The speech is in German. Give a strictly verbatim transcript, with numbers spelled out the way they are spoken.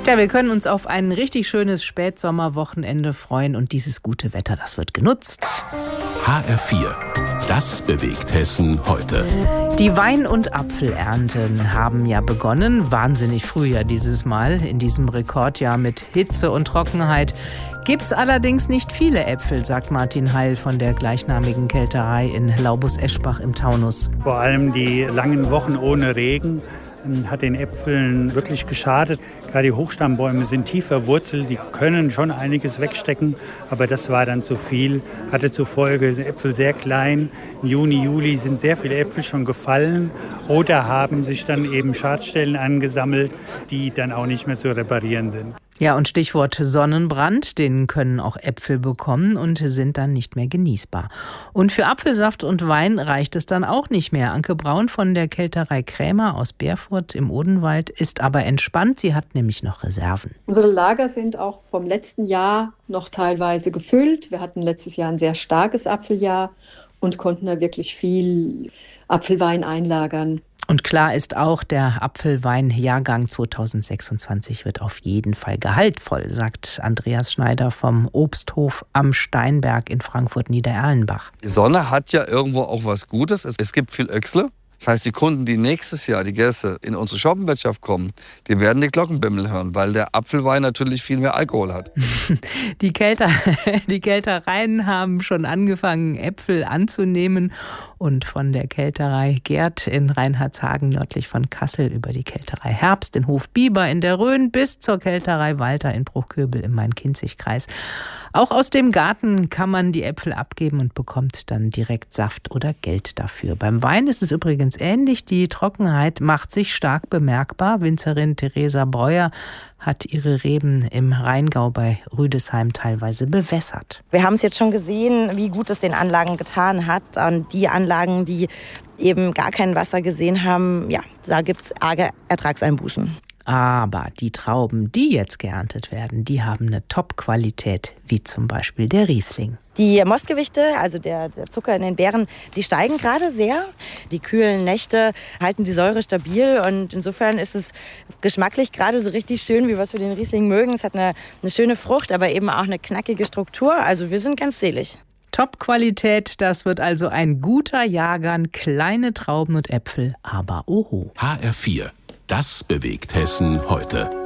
Tja, wir können uns auf ein richtig schönes Spätsommerwochenende freuen und dieses gute Wetter, das wird genutzt. H R vier, das bewegt Hessen heute. Die Wein- und Apfelernten haben ja begonnen, wahnsinnig früh ja dieses Mal, in diesem Rekordjahr mit Hitze und Trockenheit. Gibt's allerdings nicht viele Äpfel, sagt Martin Heil von der gleichnamigen Kälterei in Laubus-Eschbach im Taunus. Vor allem die langen Wochen ohne Regen hat den Äpfeln wirklich geschadet. Gerade die Hochstammbäume sind tief verwurzelt, die können schon einiges wegstecken, aber das war dann zu viel, hatte zur Folge, sind Äpfel sehr klein. Im Juni, Juli sind sehr viele Äpfel schon gefallen oder haben sich dann eben Schadstellen angesammelt, die dann auch nicht mehr zu reparieren sind. Ja, und Stichwort Sonnenbrand, den können auch Äpfel bekommen und sind dann nicht mehr genießbar. Und für Apfelsaft und Wein reicht es dann auch nicht mehr. Anke Braun von der Kälterei Krämer aus Berfurt im Odenwald ist aber entspannt. Sie hat nämlich noch Reserven. Unsere Lager sind auch vom letzten Jahr noch teilweise gefüllt. Wir hatten letztes Jahr ein sehr starkes Apfeljahr und konnten da wirklich viel Apfelwein einlagern. Und klar ist auch, der Apfelwein-Jahrgang zweitausendsechsundzwanzig wird auf jeden Fall gehaltvoll, sagt Andreas Schneider vom Obsthof am Steinberg in Frankfurt-Niedererlenbach. Die Sonne hat ja irgendwo auch was Gutes. Es gibt viel Öchsle. Das heißt, die Kunden, die nächstes Jahr, die Gäste, in unsere Shoppenwirtschaft kommen, die werden die Glockenbimmel hören, weil der Apfelwein natürlich viel mehr Alkohol hat. Die Kälter, die Kältereien haben schon angefangen, Äpfel anzunehmen. Und von der Kälterei Gerd in Reinhardshagen nördlich von Kassel über die Kälterei Herbst in Hof Bieber in der Rhön bis zur Kälterei Walter in Bruchköbel im Main-Kinzig-Kreis. Auch aus dem Garten kann man die Äpfel abgeben und bekommt dann direkt Saft oder Geld dafür. Beim Wein ist es übrigens ähnlich. Die Trockenheit macht sich stark bemerkbar. Winzerin Theresa Breuer hat ihre Reben im Rheingau bei Rüdesheim teilweise bewässert. Wir haben es jetzt schon gesehen, wie gut es den Anlagen getan hat. Und die Anlagen, die eben gar kein Wasser gesehen haben, ja, da gibt es arge Ertragseinbußen. Aber die Trauben, die jetzt geerntet werden, die haben eine Top-Qualität, wie zum Beispiel der Riesling. Die Mostgewichte, also der, der Zucker in den Beeren, die steigen gerade sehr. Die kühlen Nächte halten die Säure stabil und insofern ist es geschmacklich gerade so richtig schön, wie wir es für den Riesling mögen. Es hat eine, eine schöne Frucht, aber eben auch eine knackige Struktur. Also wir sind ganz selig. Top-Qualität, das wird also ein guter Jahrgang, kleine Trauben und Äpfel, aber oho. H R vier, das bewegt Hessen heute.